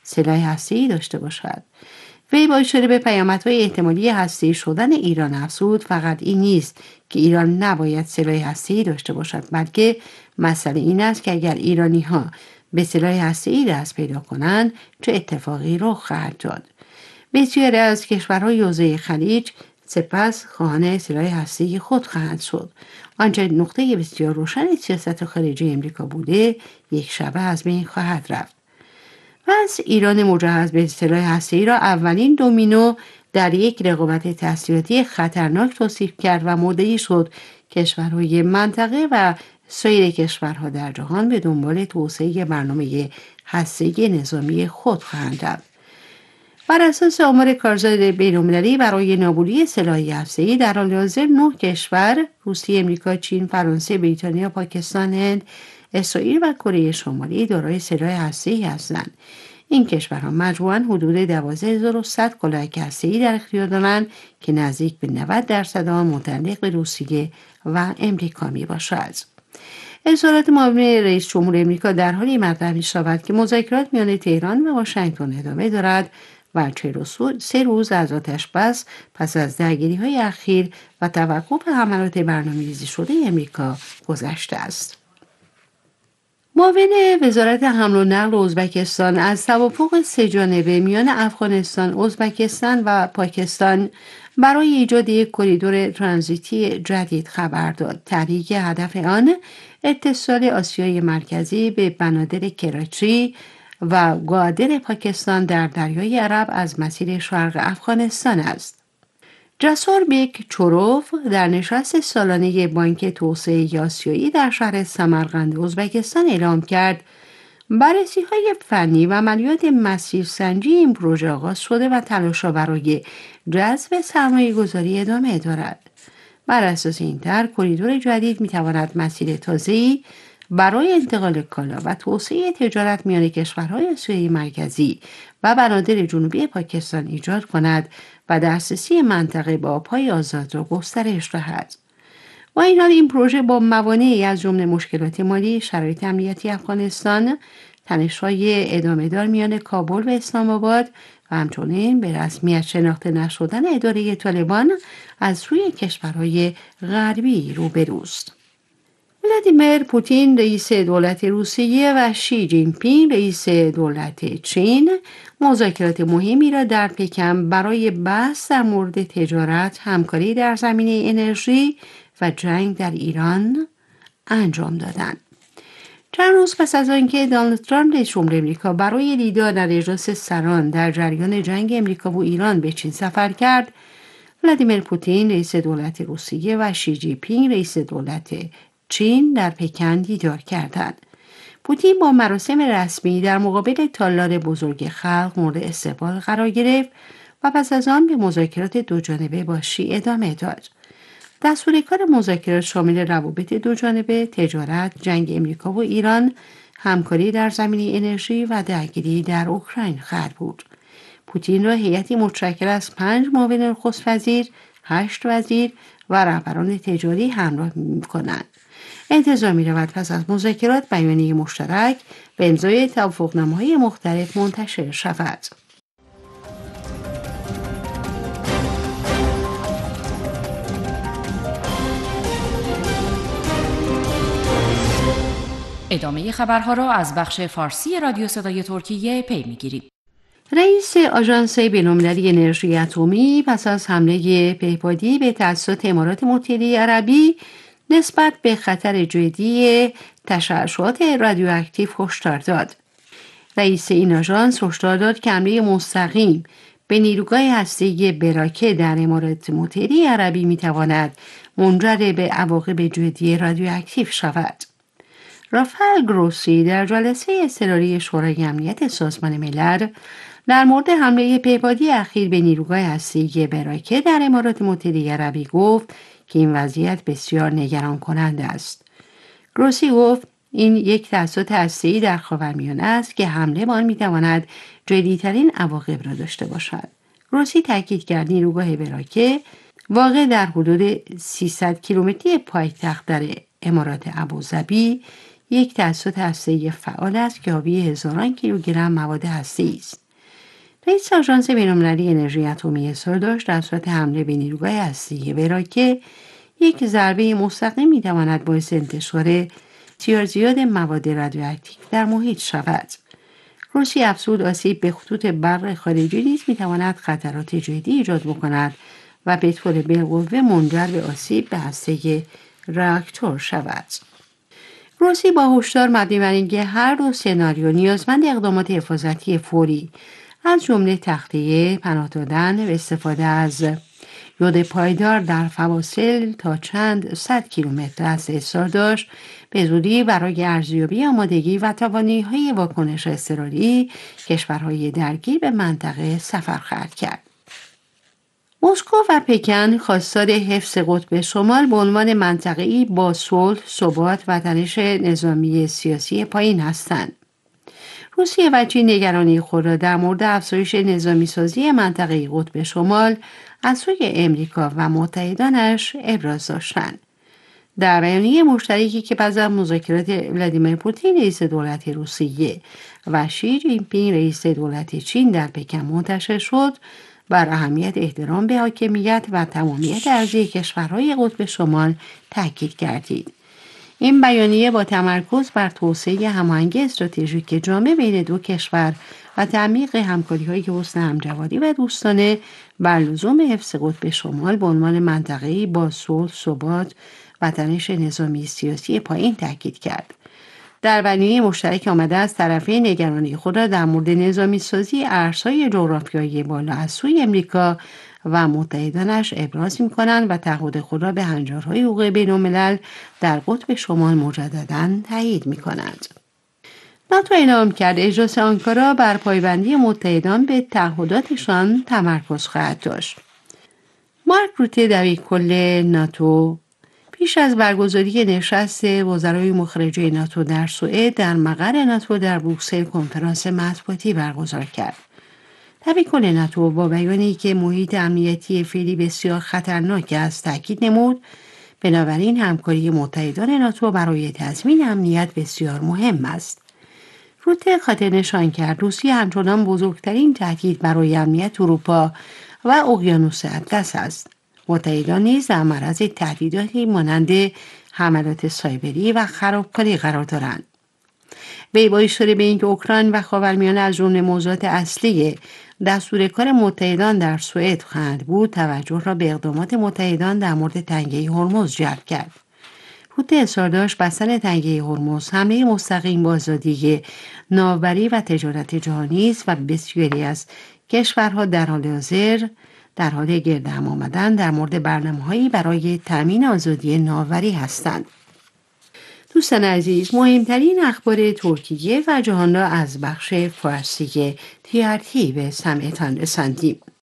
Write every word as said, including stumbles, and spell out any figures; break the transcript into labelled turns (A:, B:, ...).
A: سلاح هسته‌ای داشته باشد. وی با اشاره به پیامدهای احتمالی هسته‌ای شدن ایران افزود فقط این نیست که ایران نباید سلاح هسته‌ای داشته باشد، بلکه مسئله این است که اگر ایرانی‌ها به سلاح هسته‌ای دست پیدا کنند چه اتفاقی رخ خواهد داد. بسیاری از کشورهای حوزه خلیج سپس خواهان سلاح هسته‌ای خود خواهند شد. آنچه نقطه بسیار روشن سیاست خارجی امریکا بوده یک شبه از بین خواهد رفت. پس ایران مجهز به سلاح هسته‌ای را اولین دومینو در یک رقابت تسلیحاتی خطرناک توصیف کرد و مدعی شد کشورهای منطقه و سایر کشورها در جهان به دنبال توسعه برنامه هسته‌ای نظامی خود خواهند رفت. بر اساس آمار کارزار بین‌المللی برای نابودی سلاح هسته‌ای در حال حاضر نه کشور روسیه، آمریکا، چین، فرانسه، بریتانیا، پاکستان، هند، اسرائیل و کره شمالی دارای سلاح هسته‌ای هستند. این کشورها مجموعاً حدود دوازده هزار و صد کلاهک هسته‌ای در اختیار دارند که نزدیک به نود درصد آن متعلق به روسیه و امریکا میباشد. اظهارات معاون رئیس جمهور امریکا در حالی مطرح می‌شود که مذاکرات میان تهران و واشنگتن ادامه دارد و چهل و سه روز از آتش‌بس پس از درگیری‌های اخیر و توقف حملات برنامه‌ریزی شده امریکا گذشته است. معاون وزارت حمل و نقل ازبکستان از توافق سه جانبه میان افغانستان، ازبکستان و پاکستان برای ایجاد یک کریدور ترانزیتی جدید خبر داد. تحریک هدف آن اتصال آسیای مرکزی به بنادر کراچی و گوادر پاکستان در دریای عرب از مسیر شرق افغانستان است. جسور بیک چوروف در نشست سالانه بانک توسعه آسیایی در شهر سمرقند ازبکستان اعلام کرد بررسی‌های فنی و عملیات مسیرسنجی این پروژه آغاز شده و تلاش‌ها برای جذب سرمایه‌گذاری ادامه دارد. بر اساس این طرح کریدور جدید می‌تواند مسیر تازه‌ای برای انتقال کالا و توسعه تجارت میان کشورهای آسیای مرکزی و بنادر جنوبی پاکستان ایجاد کند و دسترسی منطقه به آب‌های آزاد را گسترش دهد. با این حال این پروژه با موانعی از جمله مشکلات مالی، شرایط امنیتی افغانستان، تنش‌های ادامه‌دار میان کابل و اسلام آباد و همچنین به رسمیت شناخته نشدن اداره طالبان از سوی کشورهای غربی روبروست. ولادیمیر پوتین رئیس دولت روسیه و شی جین پینگ رئیس دولت چین مذاکرات مهمی را در پکن برای بحث در مورد تجارت، همکاری در زمینه انرژی و جنگ در ایران انجام دادند. چند روز پس از آنکه دونالد ترامپ رئیس جمهور آمریکا برای دیدار در اجلاس سران در جریان جنگ آمریکا و ایران به چین سفر کرد، ولادیمیر پوتین رئیس دولت روسیه و شی جین پینگ رئیس دولت چین در پکن دیدار کردند. پوتین با مراسم رسمی در مقابل تالار بزرگ خلق مورد استقبال قرار گرفت و پس از آن به مذاکرات دوجانبه با شی ادامه داد. دستورکار مذاکرات شامل روابط دوجانبه، تجارت، جنگ آمریکا و ایران، همکاری در زمینه انرژی و درگیری در اوکراین خواهد بود. پوتین را هیئتی متشکل از پنج معاون نخست وزیر، هشت وزیر و رهبران تجاری همراه می‌کنند. انتظار می‌رود پس از مذاکرات بیانیه مشترک به امضای توافقنامه‌های مختلف منتشر شود.
B: ادامه خبرها را از بخش فارسی رادیو صدای ترکیه پی می‌گیریم.
A: رئیس آژانس بین‌المللی انرژی اتمی پس از حمله پهپادی به تأسیسات امارات متحده عربی نسبت به خطر جدی تشعشعات رادیواکتیو هشدار داد. رئیس این آژانس هشدار داد که حمله مستقیم به نیروگاه هسته‌ای براکه در امارات متحده عربی می‌تواند منجر به عواقب جدی رادیواکتیو شود. رافائل گروسی در جلسه اضطراری شورای امنیت سازمان ملل در مورد حمله پهپادی اخیر به نیروگاه هسته‌ای براکه در امارات متحده عربی گفت که این وضعیت بسیار نگران کننده است. گروسی گفت این یک تأسیس هسته‌ای در خاورمیانه است که حمله به آن می‌تواند جدی‌ترین عواقب را داشته باشد. گروسی تاکید کرد نیروگاه براکه واقع در حدود سیصد کیلومتری پایتخت در امارات ابوظبی یک تأسیس هسته‌ای فعال است که حاوی هزاران کیلوگرم مواد هسته‌ای است. رئیس آژانس بین‌المللی انرژی اتمی اظهار در صورت حمله به نیروگاه هسته‌ای وراک که یک ضربه مستقیم می‌تواند باعث انتشار بسیار زیاد مواد رادیواکتیو در محیط شود. روسیه افزود آسیب به خطوط برق خارجی نیز می‌تواند خطرات جدی ایجاد بکند و به طور بالقوه منجر به آسیب به هسته راکتور شود. روسیه با هشدار مبنی بر اینکه هر دو سناریو نیازمند اقدامات حفاظتی فوری از جمله تخلیه، پناه دادن و استفاده از یود پایدار در فواصل تا چند صد کیلومتر است اصرار داشت به زودی برای ارزیابی آمادگی و توانایی‌های واکنش اضطراری کشورهای درگیر به منطقه سفر خواهد کرد. مسکو و پکن خواستار حفظ قطب شمال به عنوان منطقه‌ای با صلح، ثبات و تنش نظامی سیاسی پایین هستند. روسیه و چین نگرانی خود را در مورد افزایش نظامی سازی منطقه قطب شمال از سوی امریکا و متحدانش ابراز داشتند. در بیانیه مشترکی که پس از مذاکرات ولادیمیر پوتین رئیس دولت روسیه و شی جین پینگ رئیس دولت چین در پکن منتشر شد، بر اهمیت احترام به حاکمیت و تمامیت ارضی کشورهای قطب شمال تاکید کردید. این بیانیه با تمرکز بر توسعه هماهنگی استراتژیک جامع بین دو کشور و تعمیق همکاری‌های حسن همجواری و دوستانه بر لزوم حفظ قطب شمال به عنوان منطقه‌ای با صلح، ثبات و تنش نظامی سیاسی پایین تاکید کرد. در بیانیه مشترک آمده از طرفین نگرانی خود را در مورد نظامی سازی ارزهای جغرافیایی بالا از سوی امریکا و متحدانش ابراز می‌کنند و تعهد خود را به هنجارهای حقوق بین‌الملل در قطب شمال مجدداً تایید می‌کنند. ناتو اعلام کرد اجلاس آنکارا بر پایبندی متحدان به تعهداتشان تمرکز خواهد داشت. مارک روته دبیرکل ناتو پیش از برگزاری نشست وزرای مخرجه ناتو در سوئد در مقر ناتو در بروکسل کنفرانس مطبوعاتی برگزار کرد. دبیرکل ناتو با بیانی که محیط امنیتی فعلی بسیار خطرناک است تاکید نمود بنابراین همکاری متحدان ناتو برای تضمین امنیت بسیار مهم است. روته خاطر نشان کرد روسیه همچنان بزرگترین تهدید برای امنیت اروپا و اقیانوس اطلس است. متحدان نیز در معرض تهدیداتی مانند حملات سایبری و خرابکاری قرار دارند. وی با اشاره به اینکه اوکراین و خاورمیانه از جمله موضوعات اصلی دستور کار متحدان در سوئد خواهند بود، توجه را به اقدامات متحدان در مورد تنگه هرمز جلب کرد. روته اصرار داشت بستن تنگه هرمز حمله مستقیم به آزادی ناوبری و تجارت جهانی است و بسیاری از کشورها در حال حاضر در حال گردهم آمدن در مورد برنامه‌هایی برای تأمین آزادی ناوبری هستند. دوستان عزیز، مهمترین اخبار ترکیه و جهان را از بخش فارسی تی آر تی به سمعتان رساندیم.